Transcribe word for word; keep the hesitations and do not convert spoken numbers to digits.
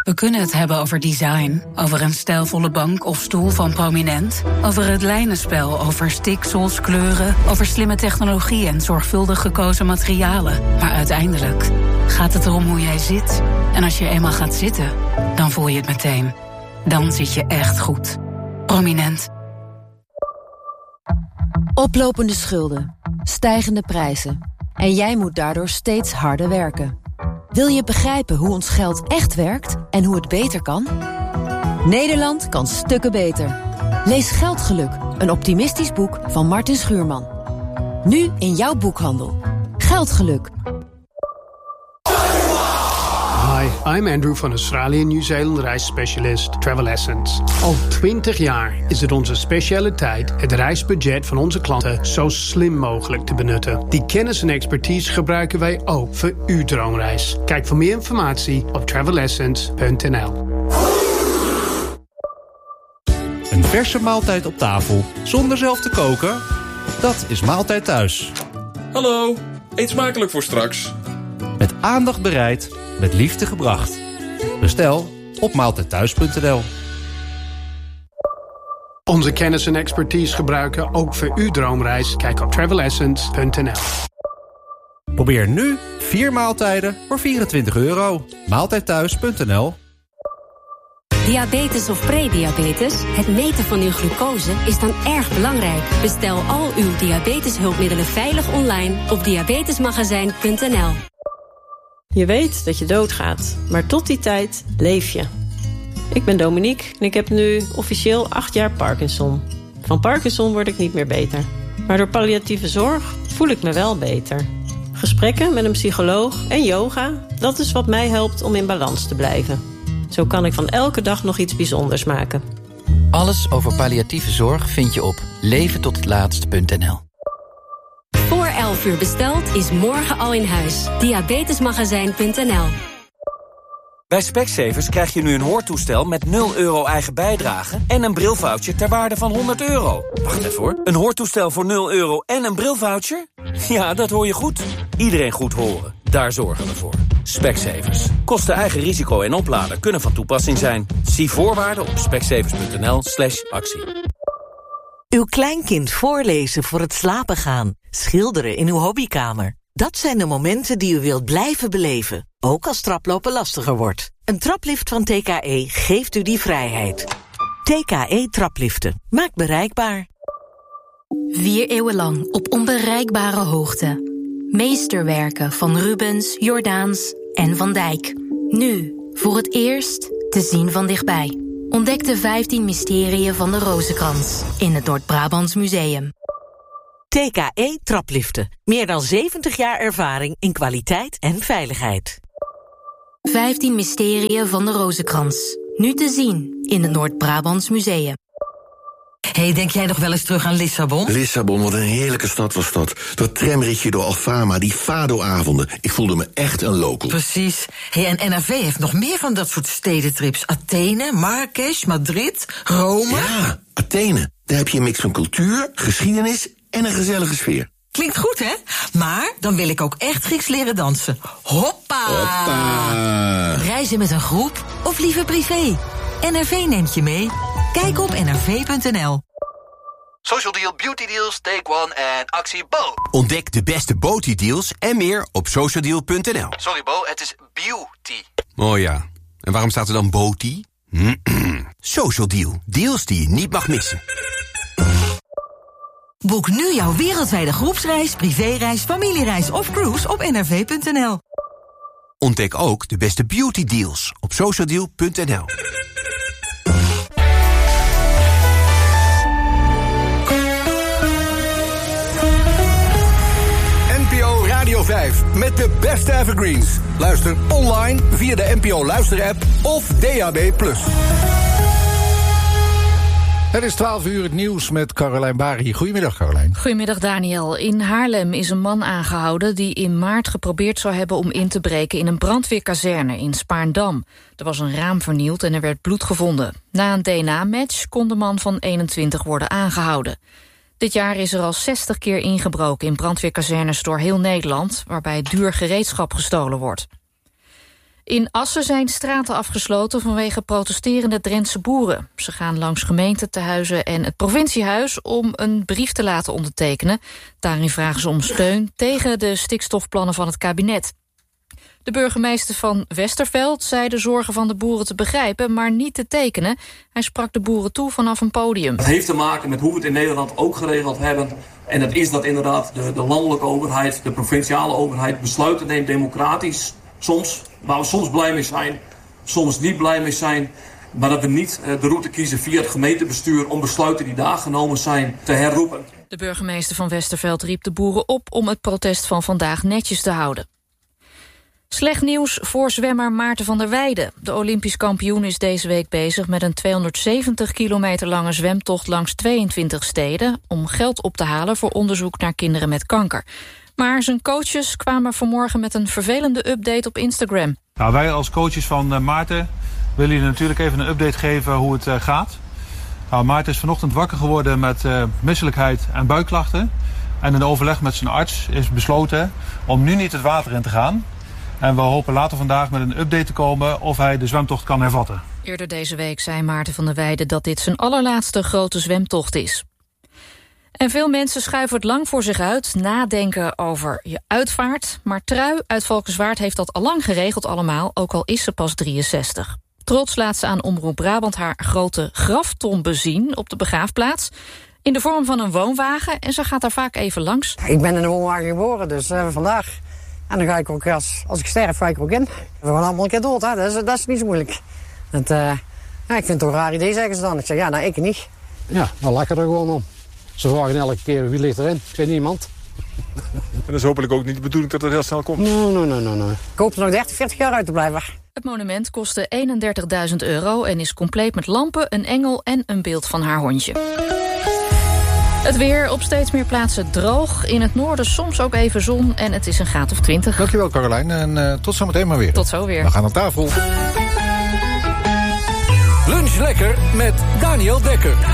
We kunnen het hebben over design, over een stijlvolle bank of stoel van Prominent, over het lijnenspel, over stiksels, kleuren, over slimme technologie en zorgvuldig gekozen materialen. Maar uiteindelijk gaat het erom hoe jij zit. En als je eenmaal gaat zitten, dan voel je het meteen. Dan zit je echt goed. Prominent. Oplopende schulden, stijgende prijzen. En jij moet daardoor steeds harder werken. Wil je begrijpen hoe ons geld echt werkt en hoe het beter kan? Nederland kan stukken beter. Lees Geldgeluk, een optimistisch boek van Martin Schuurman. Nu in jouw boekhandel. Geldgeluk. Hi, I'm Andrew van Australië en Nieuw-Zeeland reisspecialist Travel Essence. Al twintig jaar is het onze specialiteit het reisbudget van onze klanten zo slim mogelijk te benutten. Die kennis en expertise gebruiken wij ook voor uw droomreis. Kijk voor meer informatie op travel essence punt n l. Een verse maaltijd op tafel zonder zelf te koken? Dat is Maaltijd Thuis. Hallo, eet smakelijk voor straks. Met aandacht bereid, met liefde gebracht. Bestel op maaltijd thuis punt n l. Onze kennis en expertise gebruiken ook voor uw droomreis. Kijk op travel essence punt n l. Probeer nu vier maaltijden voor vierentwintig euro. maaltijd thuis punt n l. Diabetes of prediabetes, het meten van uw glucose is dan erg belangrijk. Bestel al uw diabeteshulpmiddelen veilig online op diabetesmagazijn punt n l. Je weet dat je doodgaat, maar tot die tijd leef je. Ik ben Dominique en ik heb nu officieel acht jaar Parkinson. Van Parkinson word ik niet meer beter. Maar door palliatieve zorg voel ik me wel beter. Gesprekken met een psycholoog en yoga, dat is wat mij helpt om in balans te blijven. Zo kan ik van elke dag nog iets bijzonders maken. Alles over palliatieve zorg vind je op leven tot het laatst punt n l. Voor elf uur besteld is morgen al in huis. diabetesmagazijn punt n l. Bij Specsavers krijg je nu een hoortoestel met nul euro eigen bijdrage en een brilvoucher ter waarde van honderd euro. Wacht even hoor. Een hoortoestel voor nul euro en een brilvoucher? Ja, dat hoor je goed. Iedereen goed horen. Daar zorgen we voor. Specsavers. Kosten eigen risico en oplader kunnen van toepassing zijn. Zie voorwaarden op specsavers punt n l slash actie. Uw kleinkind voorlezen voor het slapen gaan. Schilderen in uw hobbykamer. Dat zijn de momenten die u wilt blijven beleven. Ook als traplopen lastiger wordt. Een traplift van T K E geeft u die vrijheid. T K E trapliften. Maakt bereikbaar. Vier eeuwen lang op onbereikbare hoogte. Meesterwerken van Rubens, Jordaans en Van Dijk. Nu, voor het eerst, te zien van dichtbij. Ontdek de vijftien mysterieën van de Rozenkrans in het Noord-Brabants Museum. T K E trapliften. Meer dan zeventig jaar ervaring in kwaliteit en veiligheid. vijftien mysterieën van de Rozenkrans. Nu te zien in het Noord-Brabants Museum. Hey, denk jij nog wel eens terug aan Lissabon? Lissabon, wat een heerlijke stad was dat. Dat tramritje door Alfama, die Fado-avonden. Ik voelde me echt een local. Precies. Hey, en N R V heeft nog meer van dat soort stedentrips. Athene, Marrakesh, Madrid, Rome. Ja, Athene. Daar heb je een mix van cultuur, geschiedenis en een gezellige sfeer. Klinkt goed, hè? Maar dan wil ik ook echt Grieks leren dansen. Hoppa! Hoppa! Reizen met een groep of liever privé? N R V neemt je mee. Kijk op n r v punt n l. Social Deal, Beauty Deals, Take One en Actie Bo. Ontdek de beste beauty deals en meer op social deal punt n l. Sorry Bo, het is beauty. Oh ja, en waarom staat er dan beauty? Social Deal, deals die je niet mag missen. Boek nu jouw wereldwijde groepsreis, privéreis, familiereis of cruise op n r v punt n l. Ontdek ook de beste beauty deals op social deal punt n l. N P O Radio vijf met de beste evergreens. Luister online via de N P O Luister-app of D A B plus. Het is twaalf uur, het nieuws met Carolijn Bari. Goedemiddag, Carolijn. Goedemiddag, Daniel. In Haarlem is een man aangehouden die in maart geprobeerd zou hebben om in te breken in een brandweerkazerne in Spaarndam. Er was een raam vernield en er werd bloed gevonden. Na een D N A-match kon de man van eenentwintig worden aangehouden. Dit jaar is er al zestig keer ingebroken in brandweerkazernes door heel Nederland, waarbij duur gereedschap gestolen wordt. In Assen zijn straten afgesloten vanwege protesterende Drentse boeren. Ze gaan langs gemeentetehuizen en het provinciehuis om een brief te laten ondertekenen. Daarin vragen ze om steun tegen de stikstofplannen van het kabinet. De burgemeester van Westerveld zei de zorgen van de boeren te begrijpen, maar niet te tekenen. Hij sprak de boeren toe vanaf een podium. Het heeft te maken met hoe we het in Nederland ook geregeld hebben. En dat is dat inderdaad de, de landelijke overheid, de provinciale overheid besluiten neemt democratisch. Soms, waar we soms blij mee zijn, soms niet blij mee zijn. Maar dat we niet de route kiezen via het gemeentebestuur om besluiten die daar genomen zijn te herroepen. De burgemeester van Westerveld riep de boeren op om het protest van vandaag netjes te houden. Slecht nieuws voor zwemmer Maarten van der Weijden. De Olympisch kampioen is deze week bezig met een tweehonderdzeventig kilometer lange zwemtocht langs tweeëntwintig steden om geld op te halen voor onderzoek naar kinderen met kanker. Maar zijn coaches kwamen vanmorgen met een vervelende update op Instagram. Nou, wij als coaches van uh, Maarten willen jullie natuurlijk even een update geven hoe het uh, gaat. Nou, Maarten is vanochtend wakker geworden met uh, misselijkheid en buikklachten. En in overleg met zijn arts is besloten om nu niet het water in te gaan. En we hopen later vandaag met een update te komen of hij de zwemtocht kan hervatten. Eerder deze week zei Maarten van der Weijden dat dit zijn allerlaatste grote zwemtocht is. En veel mensen schuiven het lang voor zich uit, nadenken over je uitvaart. Maar Trui uit Valkenswaard heeft dat allang geregeld allemaal, ook al is ze pas drieënzestig. Trots laat ze aan Omroep Brabant haar grote graftombe zien op de begraafplaats. In de vorm van een woonwagen en ze gaat daar vaak even langs. Ik ben in een woonwagen geboren, dus uh, vandaag. En dan ga ik ook, als, als ik sterf, ga ik er ook in. We gaan allemaal een keer dood, hè? Dat, is, dat is niet zo moeilijk. Het, uh, ja, ik vind het toch een raar idee, zeggen ze dan. Ik zeg, ja, nou, ik niet. Ja, dan lachen er gewoon om. Ze vragen elke keer, wie ligt erin? Ik weet niemand. En dat is hopelijk ook niet de bedoeling dat het heel snel komt. Nee, nee, nee, nee. Ik hoop er nog dertig, veertig jaar uit te blijven. Het monument kostte eenendertigduizend euro en is compleet met lampen, een engel en een beeld van haar hondje. Het weer op steeds meer plaatsen droog. In het noorden soms ook even zon en het is een graad of twintig. Dankjewel Carolijn en uh, tot zometeen maar weer. Tot zo weer. We gaan aan tafel. Lunch lekker met Daniel Dekker.